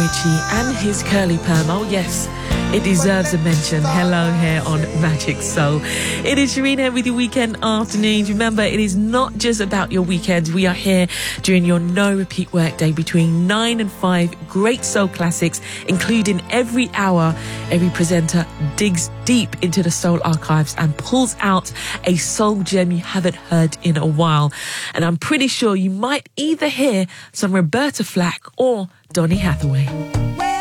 Ritchie and his curly perm. Oh yes, it deserves a mention. Hello here on Magic Soul. It is Shireen here with your weekend afternoons. Remember, it is not just about your weekends. We are here during your no repeat workday between 9 and 5. Great soul classics, including every hour. Every presenter digs deep into the soul archives and pulls out a soul gem you haven't heard in a while. And I'm pretty sure you might either hear some Roberta Flack or Donny Hathaway.